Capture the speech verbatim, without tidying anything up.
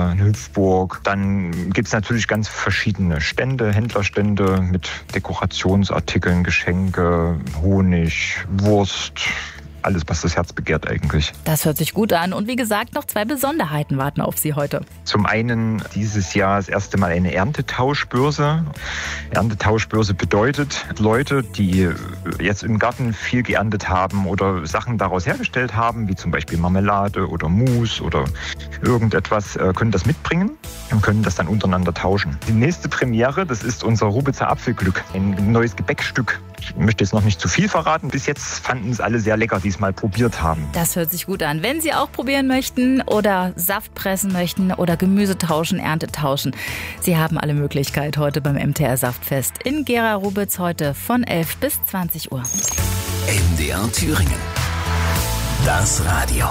eine Hüpfburg. Dann gibt es natürlich ganz verschiedene Stände, Händlerstände mit Dekorationsartikeln, Geschenke, Honig, Wurst. Alles, was das Herz begehrt eigentlich. Das hört sich gut an. Und wie gesagt, noch zwei Besonderheiten warten auf Sie heute. Zum einen dieses Jahr das erste Mal eine Erntetauschbörse. Erntetauschbörse bedeutet, Leute, die jetzt im Garten viel geerntet haben oder Sachen daraus hergestellt haben, wie zum Beispiel Marmelade oder Mousse oder irgendetwas, können das mitbringen und können das dann untereinander tauschen. Die nächste Premiere, das ist unser Rubitzer Apfelglück, ein neues Gebäckstück. Ich möchte jetzt noch nicht zu viel verraten. Bis jetzt fanden es alle sehr lecker, die es mal probiert haben. Das hört sich gut an. Wenn Sie auch probieren möchten oder Saft pressen möchten oder Gemüse tauschen, Ernte tauschen, Sie haben alle Möglichkeit heute beim M T R Saftfest in Gera-Rubitz heute von elf bis zwanzig Uhr. M D R Thüringen. Das Radio.